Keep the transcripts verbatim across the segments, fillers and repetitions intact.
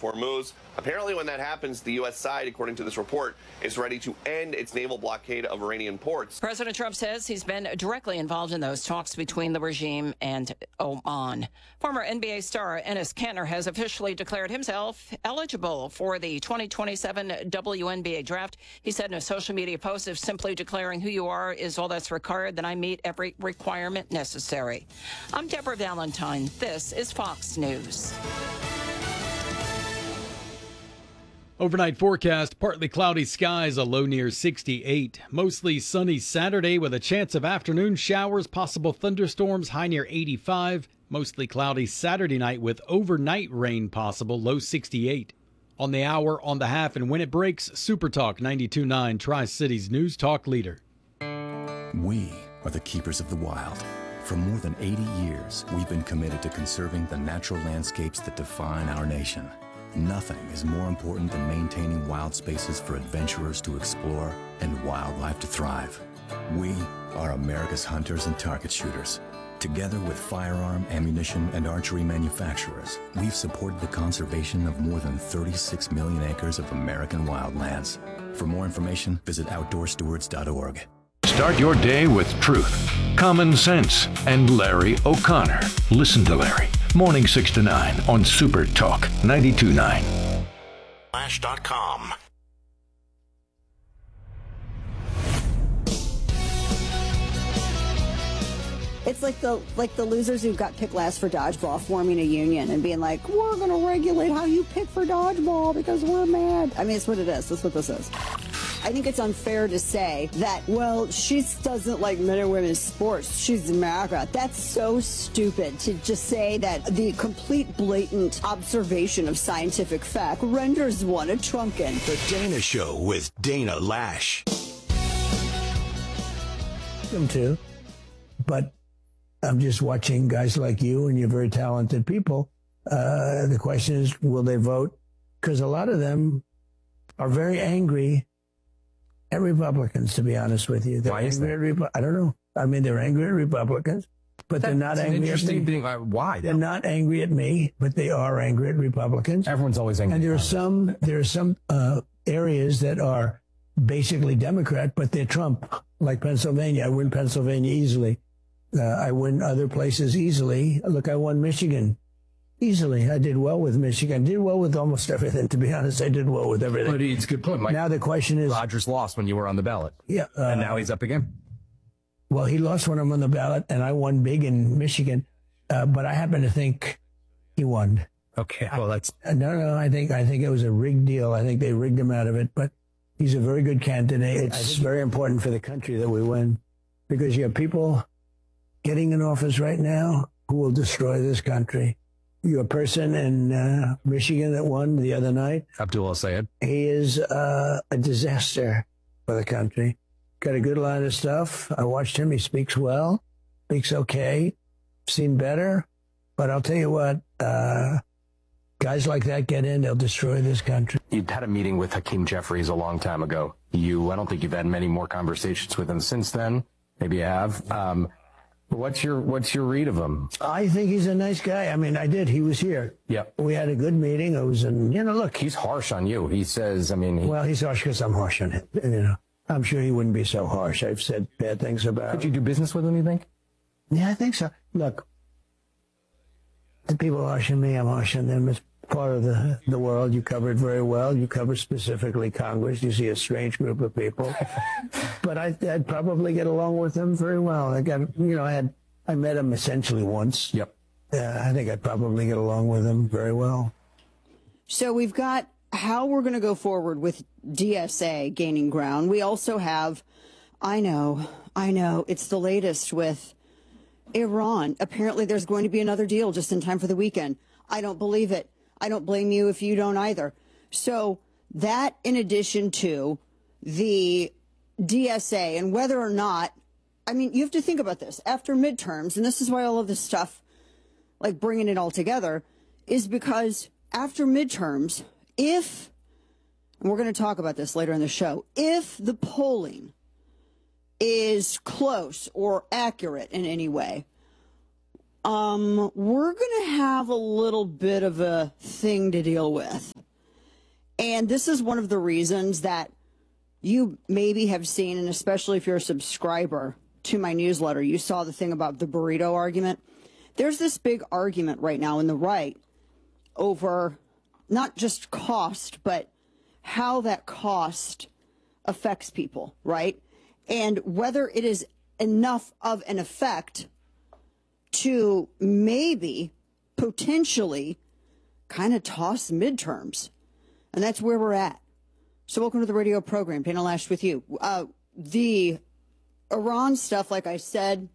Hormuz. Apparently, when that happens, the U S side, according to this report, is ready to end its naval blockade of Iranian ports. President Trump says he's been directly involved in those talks between the regime and Oman. Former N B A star Enes Kanter has officially declared himself eligible for the twenty twenty-seven W N B A draft. He said in a social media post, if simply declaring who you are is all that's required, then I meet every requirement necessary. I'm Deborah Valentine. This is Fox News. Overnight forecast, partly cloudy skies, a low near sixty-eight. Mostly sunny Saturday with a chance of afternoon showers, possible thunderstorms, high near eighty-five. Mostly cloudy Saturday night with overnight rain possible, low sixty-eight. On the hour, on the half, and when it breaks, Super Talk ninety-two point nine, Tri-Cities News Talk leader. We are the keepers of the wild. For more than eighty years, we've been committed to conserving the natural landscapes that define our nation. Nothing is more important than maintaining wild spaces for adventurers to explore and wildlife to thrive. We are America's hunters and target shooters. Together with firearm, ammunition, and archery manufacturers, we've supported the conservation of more than thirty-six million acres of American wildlands. For more information, visit outdoor stewards dot org. Start your day with truth, common sense, and Larry O'Connor. Listen to Larry. Morning six to nine on Super Talk ninety-two point nine. Flash dot com. It's like the like the losers who got picked last for dodgeball forming a union and being like, we're going to regulate how you pick for dodgeball because we're mad. I mean, it's what it is. That's what this is. I think it's unfair to say that, well, she doesn't like men and women's sports. She's MAGA. That's so stupid to just say that the complete blatant observation of scientific fact renders one a Trumkin. The Dana Show with Dana Lash. Them too, but I'm just watching guys like you, and you're very talented people. Uh, the question is, will they vote? Because a lot of them are very angry at Republicans, to be honest with you. They're Why is angry that? at Repu- I don't know. I mean, they're angry at Republicans, but That- they're not that's an angry at interesting me. thing. Uh, Why? They're not angry at me, but they are angry at Republicans. Everyone's always angry. And there are some there are some uh, areas that are basically Democrat, but they're Trump, like Pennsylvania. I win Pennsylvania easily. Uh, I win other places easily. Look, I won Michigan easily. I did well with Michigan. I did well with almost everything, to be honest. I did well with everything. But it's a good point, Mike. Now the question is... Rogers lost when you were on the ballot. Yeah. Uh, and now he's up again. Well, he lost when I'm on the ballot, and I won big in Michigan. Uh, but I happen to think he won. Okay, well, that's... Uh, no, no, I think I think it was a rigged deal. I think they rigged him out of it. But he's a very good candidate. It's very important for the country that we win, because you have people getting in office right now who will destroy this country. You have a person in uh, Michigan that won the other night. Abdul El-Sayed. He is uh, a disaster for the country. Got a good line of stuff. I watched him. He speaks well, speaks okay, seen better. But I'll tell you what, uh, guys like that get in, they'll destroy this country. You'd had a meeting with Hakeem Jeffries a long time ago. You, I don't think you've had many more conversations with him since then. Maybe you have. Um, What's your What's your read of him? I think he's a nice guy. I mean, I did. He was here. Yeah. We had a good meeting. It was, in, you know, look. He's harsh on you. He says, I mean. He, well, he's harsh because I'm harsh on him. You know, I'm sure he wouldn't be so harsh. I've said bad things about him. Could you do business with him, you think? Yeah, I think so. Look, the people harsh on me, I'm harsh on them. It's part of the, the world. You cover it very well. You cover specifically Congress. You see a strange group of people. But I, I'd probably get along with them very well. I got, you know, I had, I met him essentially once. Yep. Uh, I think I'd probably get along with him very well. So we've got how we're going to go forward with D S A gaining ground. We also have, I know, I know, it's the latest with Iran. Apparently there's going to be another deal just in time for the weekend. I don't believe it. I don't blame you if you don't either. So that, in addition to the D S A and whether or not, I mean, you have to think about this. After midterms, and this is why all of this stuff, like bringing it all together, is because after midterms, if, and we're going to talk about this later in the show, if the polling is close or accurate in any way, um, we're going to have a little bit of a thing to deal with. And this is one of the reasons that you maybe have seen, and especially if you're a subscriber to my newsletter, you saw the thing about the burrito argument. There's this big argument right now in the right over not just cost, but how that cost affects people, right? And whether it is enough of an effect to maybe potentially kind of toss midterms. And that's where we're at. So welcome to the radio program. Dana Loesch with you. Uh, the Iran stuff, like I said,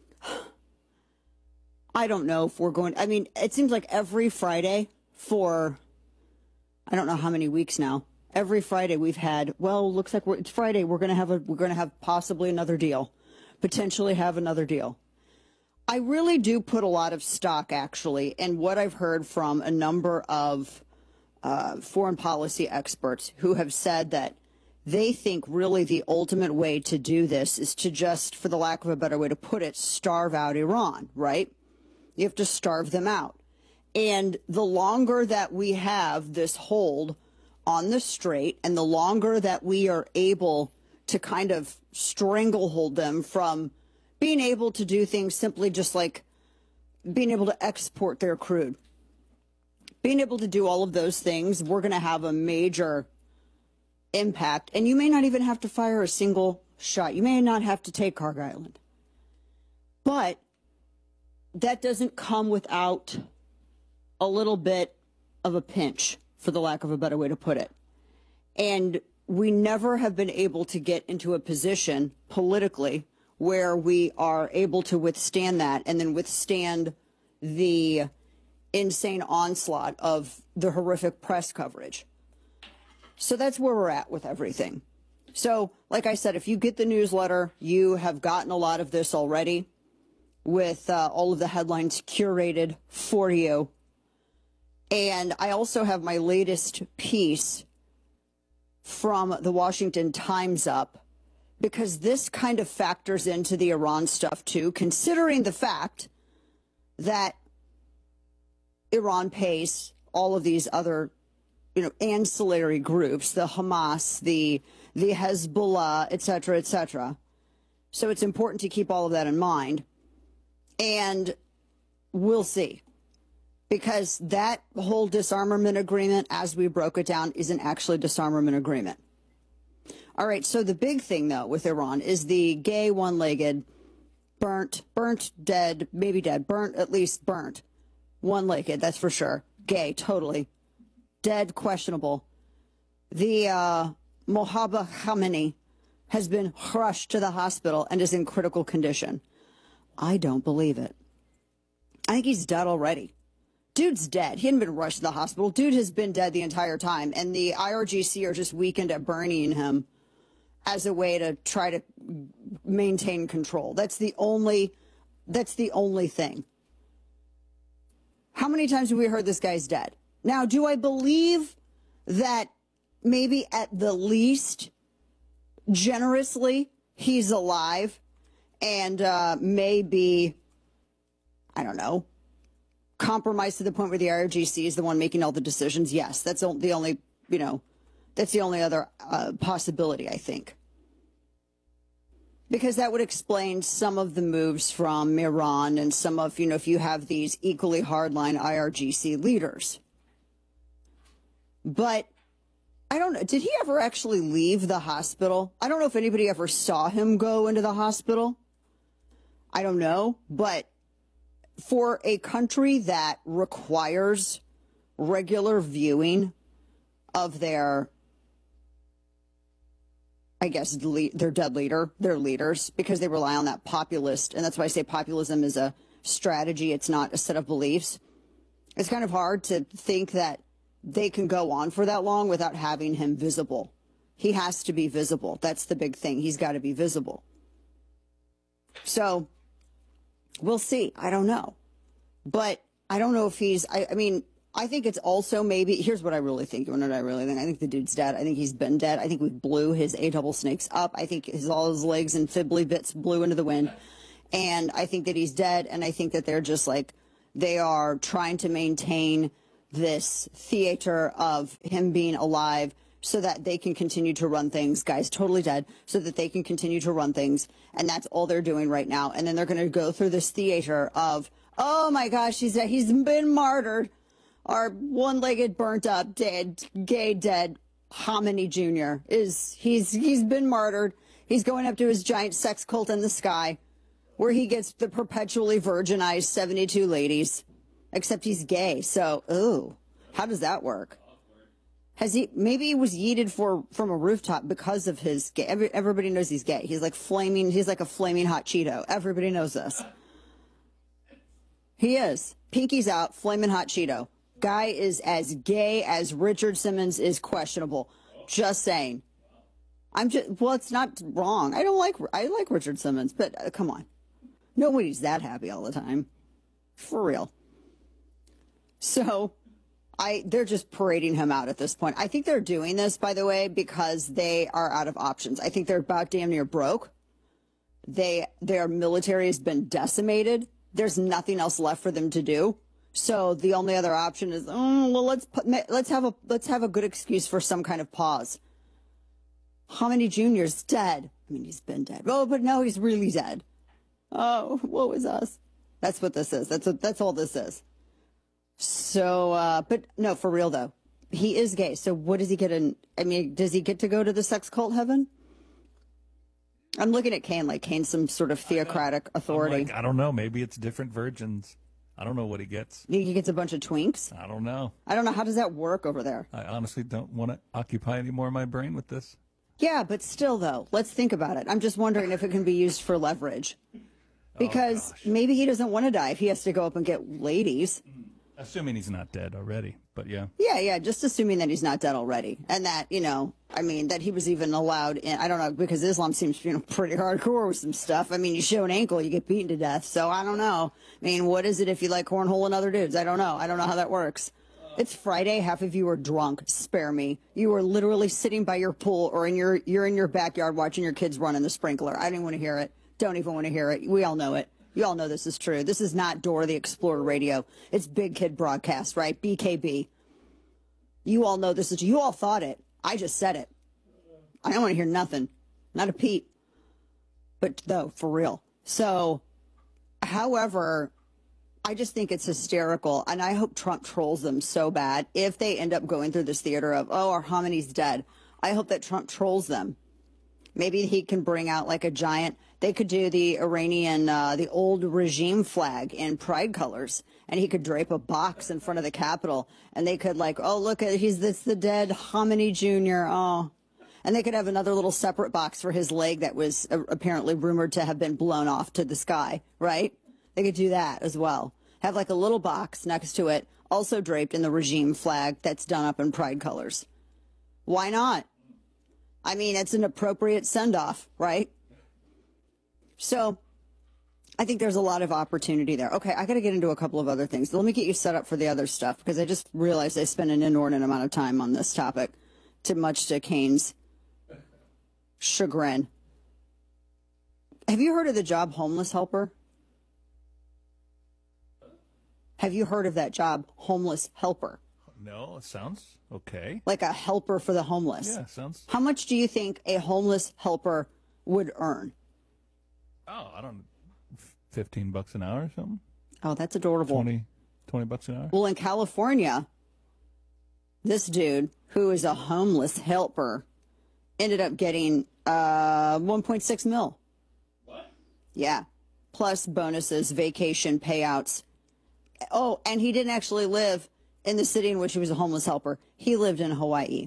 I don't know if we're going, I mean, it seems like every Friday for, I don't know how many weeks now, every Friday we've had, well, looks like we're, it's Friday. We're going to have a, we're going to have possibly another deal, potentially have another deal. I really do put a lot of stock, actually, in what I've heard from a number of uh, foreign policy experts who have said that they think really the ultimate way to do this is to just, for the lack of a better way to put it, starve out Iran, right? You have to starve them out. And the longer that we have this hold on the strait and the longer that we are able to kind of stranglehold them from being able to do things simply just like being able to export their crude, being able to do all of those things, we're going to have a major impact. And you may not even have to fire a single shot. You may not have to take Kharg Island. But that doesn't come without a little bit of a pinch, for the lack of a better way to put it. And we never have been able to get into a position politically where we are able to withstand that and then withstand the insane onslaught of the horrific press coverage. So that's where we're at with everything. So, like I said, if you get the newsletter, you have gotten a lot of this already with uh, all of the headlines curated for you. And I also have my latest piece from the Washington Times up, because this kind of factors into the Iran stuff too, considering the fact that Iran pays all of these other, you know, ancillary groups, the Hamas, the the Hezbollah, et cetera, et cetera. So it's important to keep all of that in mind. And we'll see. Because that whole disarmament agreement, as we broke it down, isn't actually a disarmament agreement. All right, so the big thing, though, with Iran is the gay one-legged, burnt, burnt, dead, maybe dead, burnt, at least burnt, one-legged, that's for sure, gay, totally, dead, questionable. The uh, Mojtaba Khamenei has been rushed to the hospital and is in critical condition. I don't believe it. I think he's dead already. Dude's dead. He hadn't been rushed to the hospital. Dude has been dead the entire time, and the I R G C are just weakened at burying him as a way to try to maintain control. That's the only, that's the only thing. How many times have we heard this guy's dead? Now, do I believe that maybe at the least, generously, he's alive and uh, maybe, I don't know, compromised to the point where the I R G C is the one making all the decisions? Yes, that's the only, you know, that's the only other uh, possibility, I think. Because that would explain some of the moves from Iran and some of, you know, if you have these equally hardline I R G C leaders. But I don't know, did he ever actually leave the hospital? I don't know if anybody ever saw him go into the hospital. I don't know, but for a country that requires regular viewing of their, I guess, their dead leader, their leaders, because they rely on that populist. And that's why I say populism is a strategy. It's not a set of beliefs. It's kind of hard to think that they can go on for that long without having him visible. He has to be visible. That's the big thing. He's got to be visible. So we'll see. I don't know. But I don't know if he's, I, I mean, I think it's also maybe, here's what I really think. You want to know what I really think? I think the dude's dead. I think he's been dead. I think we blew his A double snakes up. I think his, all his legs and fibbly bits blew into the wind. And I think that he's dead. And I think that they're just like, they are trying to maintain this theater of him being alive so that they can continue to run things. Guy's totally dead, so that they can continue to run things. And that's all they're doing right now. And then they're going to go through this theater of, oh my gosh, he's dead. He's been martyred. Our one-legged, burnt up, dead, gay, dead Hominy Junior is, he's, he's been martyred. He's going up to his giant sex cult in the sky where he gets the perpetually virginized seventy-two ladies, except he's gay. So, ooh, how does that work? Has he, maybe he was yeeted for, from a rooftop because of his gay. Every, everybody knows he's gay. He's like flaming, he's like a flaming hot Cheeto. Everybody knows this. He is. Pinky's out, flaming hot Cheeto. Guy is as gay as Richard Simmons is questionable. Just saying. I'm just, well, it's not wrong. I don't like, I like Richard Simmons, but uh, come on. Nobody's that happy all the time. For real. So, I, they're just parading him out at this point. I think they're doing this, by the way, because they are out of options. I think they're about damn near broke. They, their military has been decimated. There's nothing else left for them to do. So the only other option is, oh, well, let's put, let's have a, let's have a good excuse for some kind of pause. Hominy Junior's dead. I mean, he's been dead. Oh, but no, he's really dead. Oh, woe is us. That's what this is. That's what, that's all this is. So, uh, but no, for real though, he is gay. So what does he get in? I mean, does he get to go to the sex cult heaven? I'm looking at Kane like Kane's some sort of theocratic authority. Like, I don't know. Maybe it's different virgins. I don't know what he gets. You think he gets a bunch of twinks? I don't know. I don't know. How does that work over there? I honestly don't want to occupy any more of my brain with this. Yeah, but still, though, let's think about it. I'm just wondering if it can be used for leverage. Because oh, maybe he doesn't want to die if he has to go up and get ladies. Assuming he's not dead already, but yeah. Yeah, yeah, just assuming that he's not dead already. And that, you know, I mean, that he was even allowed in, I don't know, because Islam seems, you know, pretty hardcore with some stuff. I mean, you show an ankle, you get beaten to death. So I don't know. I mean, what is it if you like cornhole and other dudes? I don't know. I don't know how that works. It's Friday. Half of you are drunk. Spare me. You are literally sitting by your pool or in your, you're in your backyard watching your kids run in the sprinkler. I didn't want to hear it. Don't even want to hear it. We all know it. You all know this is true. This is not Dora the Explorer radio. It's Big Kid Broadcast, right? B K B. You all know this is, you all thought it. I just said it. I don't want to hear nothing. Not a peep. But though, for real. So, however, I just think it's hysterical. And I hope Trump trolls them so bad. If they end up going through this theater of, oh, our hominy's dead. I hope that Trump trolls them. Maybe he can bring out like a giant, they could do the Iranian, uh, the old regime flag in pride colors, and he could drape a box in front of the Capitol, and they could like, oh, look at, he's this the dead Hominy Junior Oh, and they could have another little separate box for his leg that was uh, apparently rumored to have been blown off to the sky, right? They could do that as well. Have like a little box next to it, also draped in the regime flag that's done up in pride colors. Why not? I mean, it's an appropriate send-off, right? So I think there's a lot of opportunity there. Okay, I got to get into a couple of other things. Let me get you set up for the other stuff, because I just realized I spent an inordinate amount of time on this topic, too much to Kane's chagrin. Have you heard of the job homeless helper? Have you heard of that job, homeless helper? No, it sounds okay. Like a helper for the homeless. Yeah, sounds. How much do you think a homeless helper would earn? Oh, I don't fifteen bucks an hour or something? Oh, that's adorable. twenty, twenty bucks an hour? Well, in California, this dude, who is a homeless helper, ended up getting uh, one point six mil. What? Yeah. Plus bonuses, vacation payouts. Oh, and he didn't actually live in the city in which he was a homeless helper. He lived in Hawaii.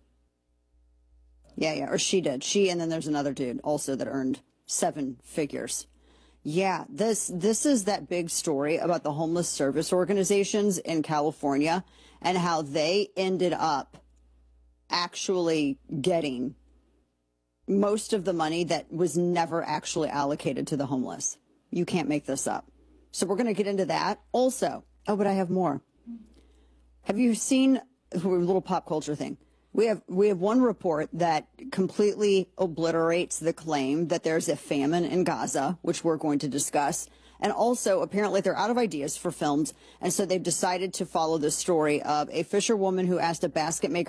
Yeah, yeah, or she did. She, and then there's another dude also that earned seven figures. Yeah, this this is that big story about the homeless service organizations in California and how they ended up actually getting most of the money that was never actually allocated to the homeless. You can't make this up. So we're going to get into that also. Oh, but I have more. Have you seen a little pop culture thing? We have we have one report that completely obliterates the claim that there's a famine in Gaza, which we're going to discuss, And also, apparently, they're out of ideas for films. And so they've decided to follow the story of a fisherwoman who asked a basket maker